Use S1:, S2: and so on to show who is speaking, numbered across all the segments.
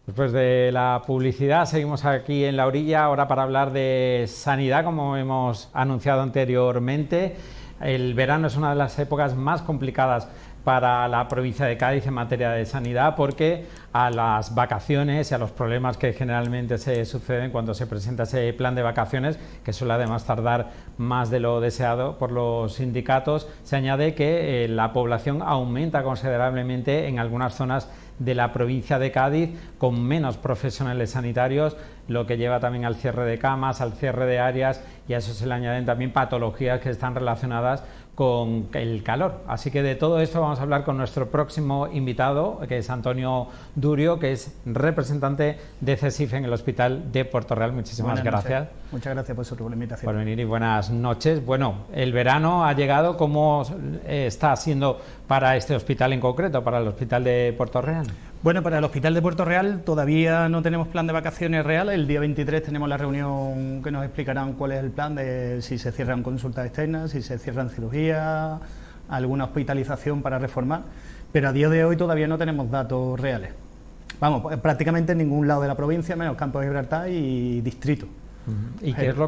S1: Después de la publicidad, seguimos aquí en la orilla, ahora para hablar de sanidad, como hemos anunciado anteriormente. El verano es una de las épocas más complicadas para la provincia de Cádiz en materia de sanidad, porque a las vacaciones y a los problemas que generalmente se suceden cuando se presenta ese plan de vacaciones, que suele además tardar más de lo deseado por los sindicatos, se añade que la población aumenta considerablemente en algunas zonas de la provincia de Cádiz, con menos profesionales sanitarios, lo que lleva también al cierre de camas, al cierre de áreas, y a eso se le añaden también patologías que están relacionadas con el calor. Así que de todo esto vamos a hablar con nuestro próximo invitado, que es Antonio Durio, que es representante de CESIF en el Hospital de Puerto Real. Muchísimas gracias.
S2: Muchas gracias por la invitación.
S1: Por venir y buenas noches. Bueno, el verano ha llegado. ¿Cómo está siendo para este hospital en concreto, para el Hospital de Puerto Real?
S2: Bueno, para el Hospital de Puerto Real todavía no tenemos plan de vacaciones real. El día 23 tenemos la reunión que nos explicarán cuál es el plan de si se cierran consultas externas, si se cierran cirugías, alguna hospitalización para reformar, pero a día de hoy todavía no tenemos datos reales. Vamos, prácticamente en ningún lado de la provincia, menos Campo de Gibraltar y Distrito.
S1: ¿Y qué es lo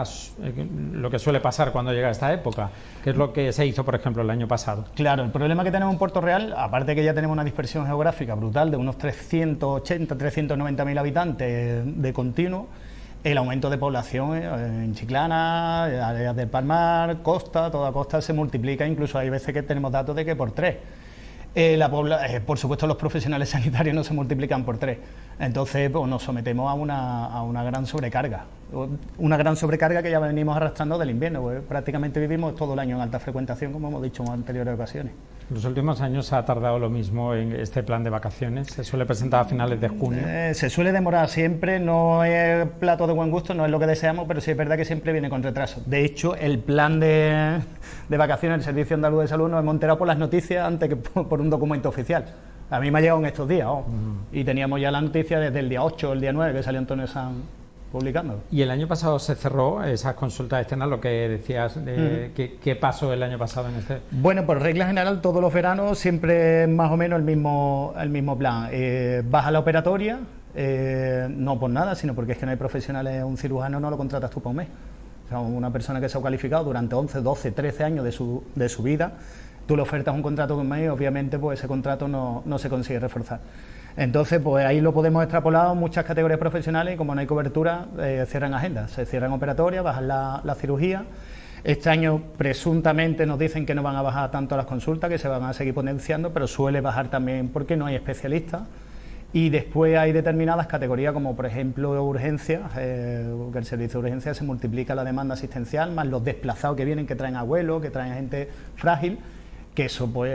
S1: que suele pasar cuando llega esta época? ¿Qué es lo que se hizo, por ejemplo, el año pasado?
S2: Claro, el problema que tenemos en Puerto Real, aparte de que ya tenemos una dispersión geográfica brutal de unos 380, 390.000 habitantes de continuo, el aumento de población en Chiclana, áreas del Palmar, costa, toda costa se multiplica, incluso hay veces que tenemos datos de que por 3. Por supuesto, los profesionales sanitarios no se multiplican por 3, entonces pues, nos sometemos a una gran sobrecarga que ya venimos arrastrando del invierno, pues, prácticamente vivimos todo el año en alta frecuentación, como hemos dicho en anteriores ocasiones.
S1: En los últimos años se ha tardado lo mismo en este plan de vacaciones, se suele presentar a finales de junio.
S2: Se suele demorar siempre, no es plato de buen gusto, no es lo que deseamos, pero sí es verdad que siempre viene con retraso. De hecho, el plan de vacaciones del Servicio Andaluz de Salud nos hemos enterado por las noticias antes que por un documento oficial. A mí me ha llegado en estos días, y teníamos ya la noticia desde el día 8 o el día 9 que salió Antonio Sanz publicando.
S1: Y el año pasado se cerró esas consultas externas, lo que decías, ¿qué pasó el año pasado en este?
S2: Bueno, por regla general, todos los veranos siempre es más o menos el mismo plan. Vas a la operatoria, no por nada, sino porque es que no hay profesionales, un cirujano no lo contratas tú para un mes. O sea, una persona que se ha cualificado durante 11, 12, 13 años de su vida, tú le ofertas un contrato de un mes y obviamente pues ese contrato no se consigue reforzar. Entonces, pues ahí lo podemos extrapolar a muchas categorías profesionales y como no hay cobertura, cierran agendas, se cierran operatorias, bajan la cirugía. Este año presuntamente nos dicen que no van a bajar tanto las consultas, que se van a seguir potenciando, pero suele bajar también porque no hay especialistas. Y después hay determinadas categorías como por ejemplo urgencias, que el servicio de urgencias se multiplica la demanda asistencial, más los desplazados que vienen, que traen abuelos, que traen gente frágil, que eso pues